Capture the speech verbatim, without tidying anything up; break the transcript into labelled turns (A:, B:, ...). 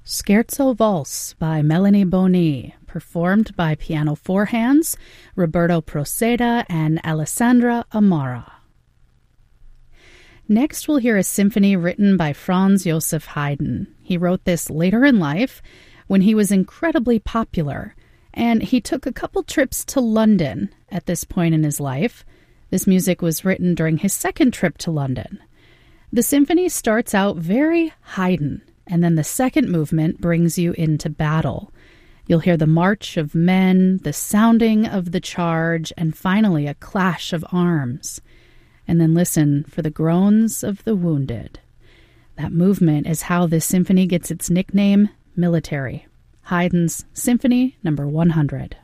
A: Scherzo Valse by Melanie Boni, performed by piano four hands, Roberto Proceda and Alessandra Amara. Next, we'll hear a symphony written by Franz Joseph Haydn. He wrote this later in life when he was incredibly popular, and he took a couple trips to London at this point in his life. This music was written during his second trip to London. The symphony starts out very Haydn, and then the second movement brings you into battle. You'll hear the march of men, the sounding of the charge, and finally a clash of arms. And then listen for the groans of the wounded. That movement is how this symphony gets its nickname, Military. Haydn's Symphony Number one hundred.